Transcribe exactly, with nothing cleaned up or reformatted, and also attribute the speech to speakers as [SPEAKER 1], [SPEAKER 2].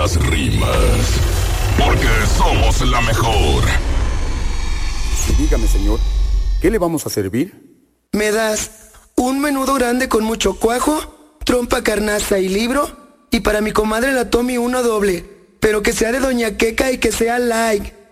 [SPEAKER 1] las rimas. Porque somos la mejor.
[SPEAKER 2] Sí, dígame, señor, ¿qué le vamos a servir?
[SPEAKER 3] ¿Me das un menudo grande con mucho cuajo, trompa, carnaza y libro? Y para mi comadre la Tommy uno doble, pero que sea de Doña Queca y que sea like.